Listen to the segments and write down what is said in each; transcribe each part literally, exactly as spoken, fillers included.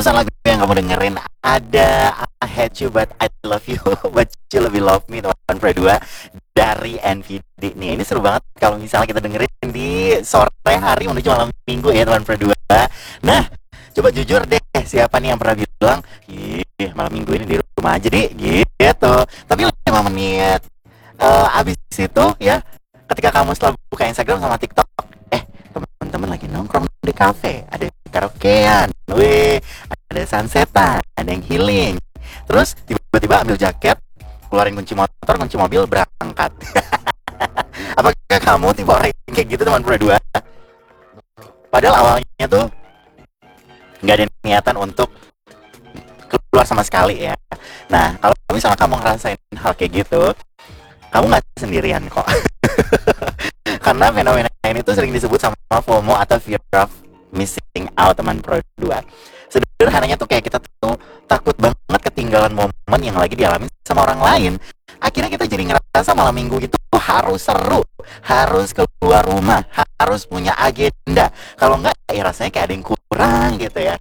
Barusan lagu yang kamu dengerin ada I Hate You But I Love You But You Lebih Love Me teman Pro dua dari N V D nih. Ini seru banget kalau misalnya kita dengerin di sore hari menuju malam minggu ya teman Pro dua. Nah, coba jujur deh, siapa nih yang pernah bilang, ih malam minggu ini di rumah aja deh gitu. Tapi lima menit uh, abis itu ya, ketika kamu setelah buka Instagram sama TikTok, eh teman-teman lagi nongkrong di kafe, ada karaokean, weh, ada sunsetan, ada yang healing. Terus tiba-tiba ambil jaket, keluarin kunci motor, kunci mobil, berangkat. Apakah kamu tipe orang kayak gitu teman Pro dua? Padahal awalnya tuh nggak ada niatan untuk keluar sama sekali ya. Nah, kalau misalnya kamu ngerasain hal kayak gitu, kamu nggak sendirian kok. Karena fenomena ini tuh sering disebut sama FOMO atau fear of missing out teman Pro dua. Sederhananya tuh kayak kita tuh takut banget ketinggalan momen yang lagi dialami sama orang lain. Akhirnya kita jadi ngerasa malam minggu itu harus seru, harus keluar rumah, harus punya agenda. Kalau enggak ya rasanya kayak ada yang kurang gitu ya.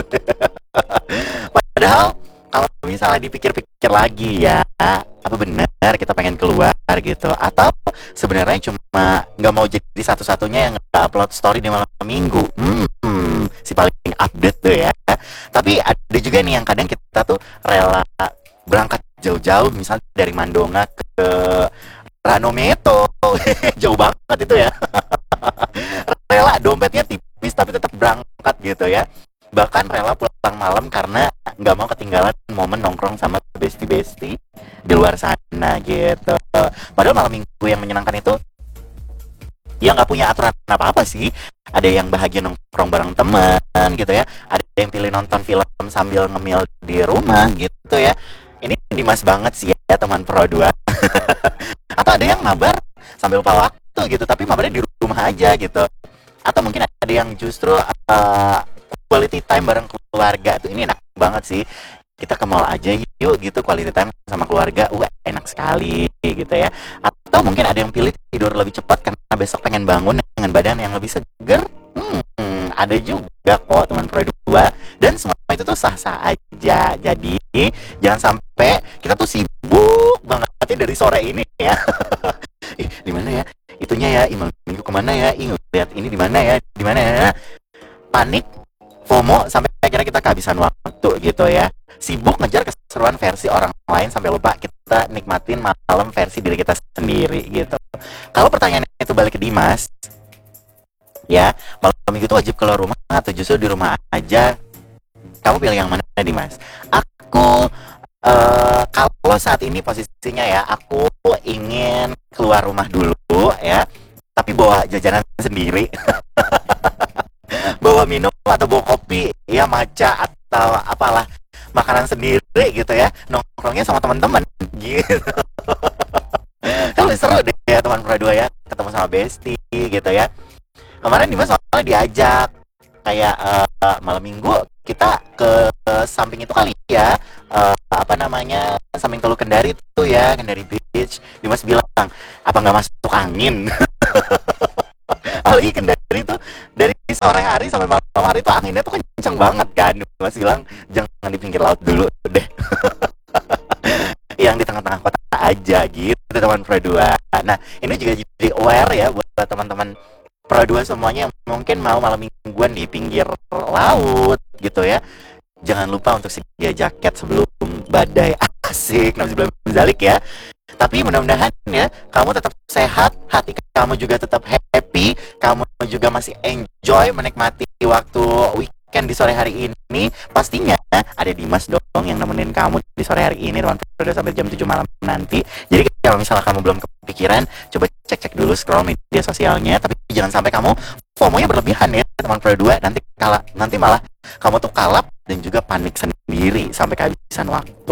Padahal kalau misalnya dipikir-pikir lagi ya, apa benar kita pengen keluar gitu, atau sebenarnya cuma nggak mau jadi satu-satunya yang upload story di malam minggu, hmm, si paling update tuh ya. Tapi ada juga nih yang kadang kita tuh rela berangkat jauh-jauh, misalnya dari Mandonga ke Ranometo, jauh banget itu ya. Rela dompetnya tipis tapi tetap berangkat gitu ya. Bahkan rela pulang malam karena nggak mau ketinggalan momen nongkrong sama besti-besti di luar sana gitu. Padahal malam minggu yang menyenangkan itu ya nggak punya aturan apa-apa sih. Ada yang bahagia nongkrong bareng teman gitu ya, ada yang pilih nonton film sambil ngemil di rumah gitu ya. Ini Dimas banget sih ya teman Pro dua. Atau ada yang mabar sambil lupa waktu gitu, tapi mabarnya di rumah aja gitu. Atau mungkin ada yang justru uh, quality time bareng keluarga tuh, ini enak banget sih. Kita ke mall aja yuk gitu, quality time sama keluarga, wah enak sekali gitu ya. Atau mungkin ada yang pilih tidur lebih cepat karena besok pengen bangun dengan badan yang lebih seger. Hmm, ada juga kok teman Pro dua. Dan semua itu tuh sah-sah aja. Jadi jangan sampai kita tuh sibuk banget dari sore ini ya. Ih, di mana ya? Itunya ya, email minggu kemana ya? Ih, lihat ini di mana ya? Di mana ya? Panik, FOMO sampai akhirnya kita kehabisan waktu gitu ya. Sibuk ngejar keseruan versi orang lain sampai lupa kita nikmatin malam versi diri kita sendiri gitu. Kalau pertanyaannya itu balik ke Dimas, ya malam minggu itu wajib keluar rumah atau justru di rumah aja? Kamu pilih yang mana Dimas? Aku uh, kalau saat ini posisinya ya, aku ingin keluar rumah dulu ya, tapi bawa jajanan sendiri. Bawa minum atau bawa kopi ya, matcha atau apalah, makanan sendiri gitu ya, nongkrongnya sama teman-teman gitu. Kalau seru deh ya teman Pro dua ya, ketemu sama bestie gitu ya. Kemarin Dimas soalnya diajak kayak uh, malam minggu kita ke uh, samping itu kali ya, uh, apa namanya, samping Teluk Kendari tuh ya, Kendari Beach. Dimas bilang, apa nggak masuk angin? Apalagi Kendari itu dari sore hari sampai malam hari tuh anginnya tuh kenceng banget kan. Dimas bilang jangan di pinggir laut dulu deh. Yang di tengah-tengah kota aja gitu teman Pro dua. Nah ini juga jadi aware ya buat teman-teman Pro dua semuanya yang mungkin mau malam mingguan di pinggir laut gitu ya. Jangan lupa untuk sedia jaket sebelum badai. Asik, nauzubillah min dzalik ya. Tapi mudah-mudahan ya kamu tetap sehat, hati kamu juga tetap happy, kamu juga masih enjoy menikmati waktu weekend di sore hari ini. Pastinya ada Dimas dong yang nemenin kamu di sore hari ini teman Pro dua sampai jam tujuh malam nanti. Jadi kalau misalnya kamu belum kepikiran, coba cek-cek dulu scroll media sosialnya, tapi jangan sampai kamu FOMO-nya berlebihan ya teman Pro dua. Nanti kalah, nanti malah kamu tuh kalap dan juga panik sendiri sampai kehabisan waktu.